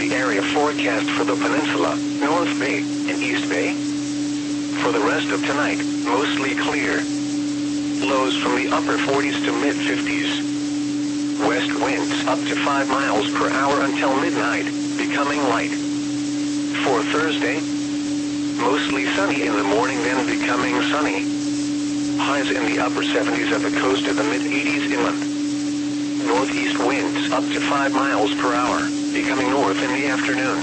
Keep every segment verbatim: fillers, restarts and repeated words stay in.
the area forecast for the peninsula, North Bay, and East Bay. For the rest of tonight, mostly clear. Lows from the upper forties to mid fifties. West winds up to five miles per hour until midnight, becoming light. For Thursday, mostly sunny in the morning, then becoming sunny. Highs in the upper seventies at the coast to the mid eighties inland. Northeast winds up to five miles per hour, becoming north in the afternoon.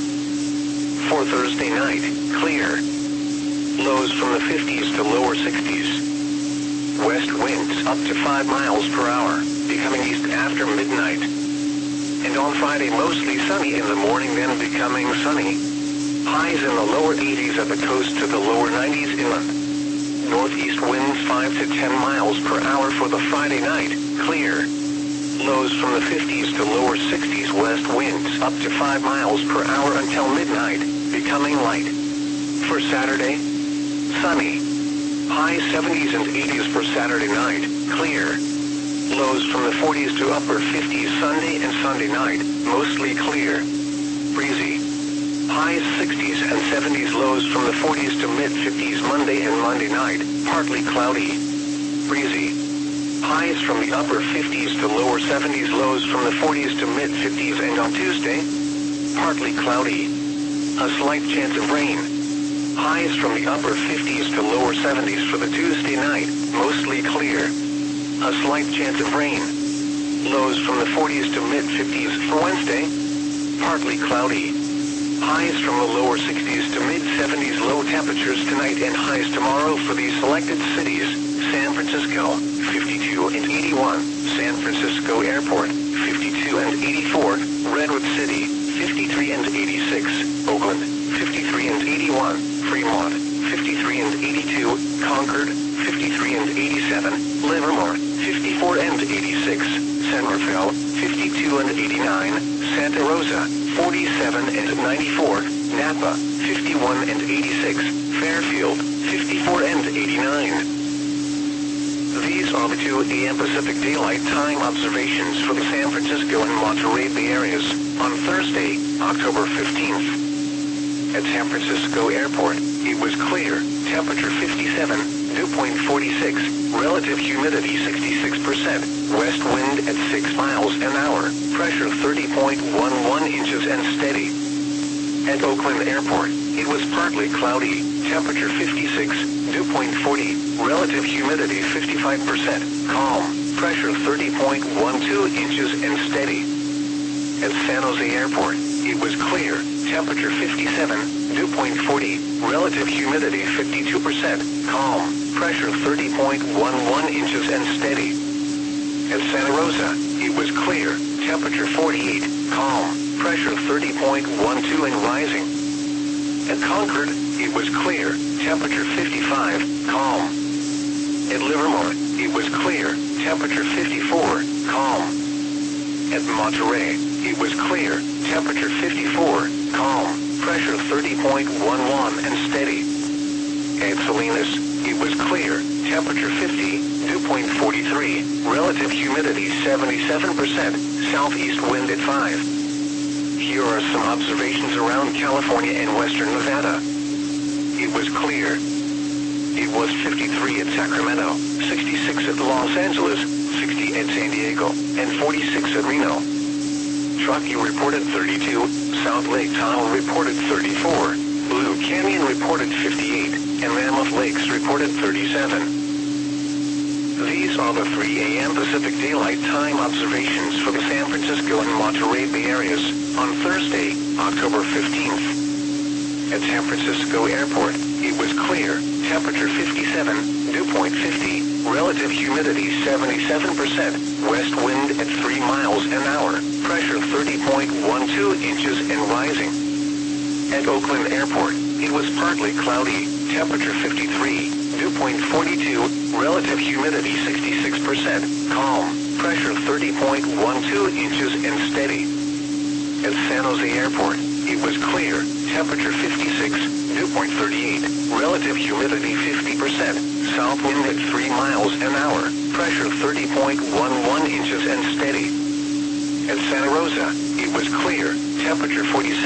For Thursday night, clear. Lows from the fifties to lower sixties. West winds up to five miles per hour, becoming east after midnight. And on Friday, mostly sunny in the morning, then becoming sunny. Highs in the lower eighties at the coast to the lower nineties inland. Northeast winds five to ten miles per hour for the Friday night, clear. Lows from the fifties to lower sixties. West winds up to five miles per hour until midnight, becoming light. For Saturday, sunny. High seventies and eighties for Saturday night, clear. Lows from the forties to upper fifties Sunday and Sunday night, mostly clear. Breezy. Highs sixties and seventies, lows from the forties to mid fifties Monday and Monday night, partly cloudy. Breezy. Highs from the upper fifties to lower seventies, lows from the forties to mid fifties, and on Tuesday, partly cloudy. A slight chance of rain. Highs from the upper fifties to lower seventies for the Tuesday night, mostly clear. A slight chance of rain. Lows from the forties to mid fifties for Wednesday, partly cloudy. Highs from the lower sixties to mid seventies, low temperatures tonight and highs tomorrow for these selected cities: San Francisco, fifty-two and eighty-one, San Francisco Airport, fifty-two and eighty-four, Redwood City, fifty-three and eighty-six, Oakland, fifty-three and eighty-one, Fremont, fifty-three and eighty-two, Concord, fifty-three and eighty-seven, Livermore, fifty-four and eighty-six, Centerville, fifty-two and eighty-nine, Santa Rosa, forty-seven and ninety-four, Napa, fifty-one and eighty-six, Fairfield, fifty-four and eighty-nine. These are the two A M Pacific Daylight Time observations for the San Francisco and Monterey Bay areas on Thursday, October fifteenth. At San Francisco Airport, it was clear, temperature fifty-seven, dew point forty-six, relative humidity sixty-six percent, west wind at six miles an hour, pressure thirty point one one inches and steady. At Oakland Airport, it was partly cloudy, temperature fifty-six, dew point forty, relative humidity fifty-five percent, calm, pressure thirty point one two inches and steady. At San Jose Airport, it was clear, temperature fifty-seven, dew point forty, relative humidity fifty-two percent, calm, pressure thirty point one one inches and steady. At Santa Rosa, it was clear, temperature forty-eight, calm, pressure thirty point one two and rising. At Concord, it was clear, temperature fifty-five, calm. At Livermore, it was clear, temperature fifty-four, calm. At Monterey, it was clear, temperature fifty-four, calm, pressure thirty point one one and steady. At Salinas, it was clear, temperature fifty, dew point forty-three, relative humidity seventy-seven percent, southeast wind at five. Here are some observations around California and western Nevada. It was clear. It was fifty-three at Sacramento, sixty-six at Los Angeles, sixty at San Diego, and forty-six at Reno. Truckee reported thirty-two, South Lake Tahoe reported thirty-four, Blue Canyon reported fifty-eight, and Mammoth Lakes reported thirty-seven. These are the three A M Pacific Daylight Time observations for the San Francisco and Monterey Bay areas on Thursday, October fifteenth. At San Francisco Airport, it was clear, temperature fifty-seven, dew point fifty, relative humidity seventy-seven percent, west wind at three miles an hour, pressure thirty point one two inches and rising. At Oakland Airport, it was partly cloudy, temperature fifty-three, dew point forty-two, relative humidity sixty-six percent, calm, pressure thirty point one two inches and steady. At San Jose Airport, it was clear, temperature fifty-six, dew point thirty-eight, relative humidity fifty percent, south wind at three miles an hour, pressure thirty point one one inches and steady. At Santa Rosa, it was clear, temperature forty-six.